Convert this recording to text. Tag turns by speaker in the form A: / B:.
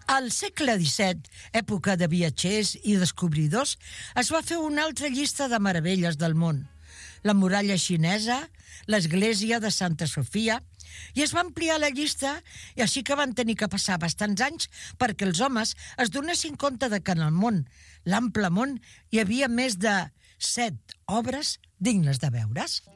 A: Al segle XVII, època de viatgers i descobridors, es va fer una altra llista de meravelles del món. La muralla xinesa, l'església de Santa Sofia, i es va ampliar la llista, i així que van tenir que passar bastants anys perquè els homes es donessin compte de que en el món, l'ample món, hi havia més de 7 obres dignes de veure's.